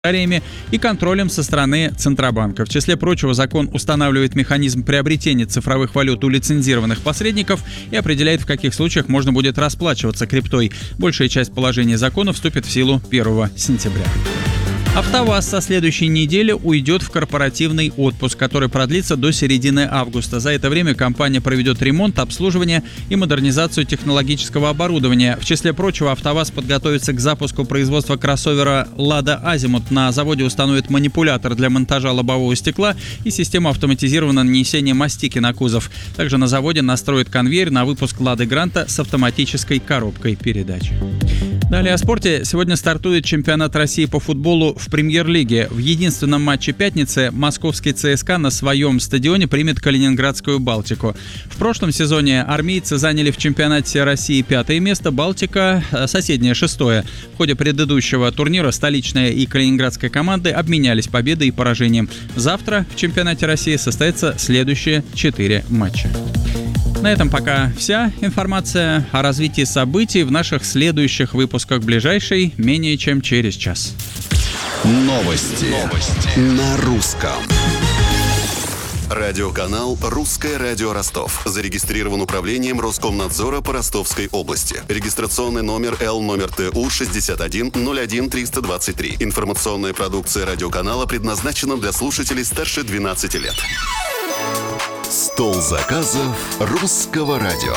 и контролем со стороны Центробанка. В числе прочего, закон устанавливает механизм приобретения цифровых валют у лицензированных посредников и определяет, в каких случаях можно будет расплачиваться криптой. Большая часть положений закона вступит в силу 1 сентября. АвтоВАЗ со следующей недели уйдет в корпоративный отпуск, который продлится до середины августа. За это время компания проведет ремонт, обслуживание и модернизацию технологического оборудования. В числе прочего, АвтоВАЗ подготовится к запуску производства кроссовера «Лада Азимут». На заводе установят манипулятор для монтажа лобового стекла и систему автоматизированного нанесения мастики на кузов. Также на заводе настроят конвейер на выпуск «Лады Гранта» с автоматической коробкой передач. Далее о спорте. Сегодня стартует чемпионат России по футболу в Премьер-лиге. В единственном матче пятницы московский ЦСКА на своем стадионе примет калининградскую «Балтику». В прошлом сезоне армейцы заняли в чемпионате России 5-е место, «Балтика» — соседнее 6-е. В ходе предыдущего турнира столичная и калининградская команды обменялись победой и поражением. Завтра в чемпионате России состоятся следующие 4 матча. На этом пока вся информация о развитии событий в наших следующих выпусках, ближайшей менее чем через час. Новости на русском. Радиоканал «Русское радио Ростов». Зарегистрирован управлением Роскомнадзора по Ростовской области. Регистрационный номер Л-ТУ 6101323. Информационная продукция радиоканала предназначена для слушателей старше 12 лет. Стол заказов Русского радио.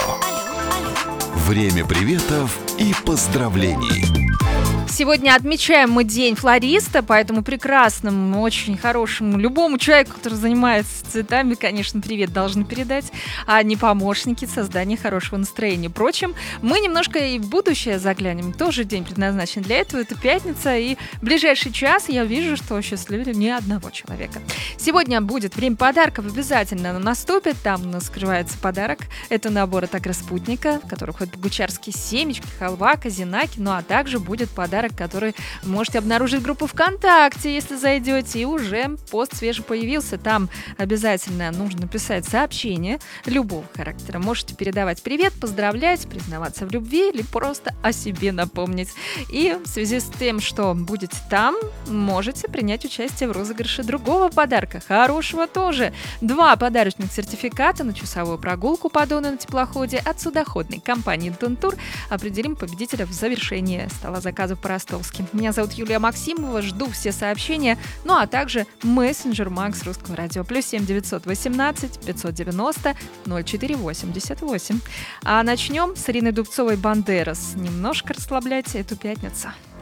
Время приветов и поздравлений. Сегодня отмечаем мы День флориста, поэтому прекрасному, очень хорошему, любому человеку, который занимается цветами, конечно, привет должны передать, а не помощники создания хорошего настроения. Впрочем, мы немножко и в будущее заглянем. Тоже день предназначен для этого. Это пятница, и в ближайший час я вижу, что счастливили не одного человека. Сегодня будет время подарков, обязательно наступит. Там у нас скрывается подарок. Это набор от «Агроспутника», в который входят богучарские семечки, халва, казинаки, ну а также будет подарок, который можете обнаружить в группу ВКонтакте, если зайдете, и уже пост свежий появился. Там обязательно нужно писать сообщение любого характера. Можете передавать привет, поздравлять, признаваться в любви или просто о себе напомнить. И в связи с тем, что будете там, можете принять участие в розыгрыше другого подарка, хорошего тоже. 2 подарочных сертификата на часовую прогулку по Дону на теплоходе от судоходной компании «Донтур». Определим победителя в завершении стола заказов по-ростовски. Меня зовут Юлия Максимова, жду все сообщения, ну а также мессенджер Макс Русского радио +7 918 590 0488. А начнем с Ирины Дубцовой «Бандерас». Немножко расслабляйте эту пятницу.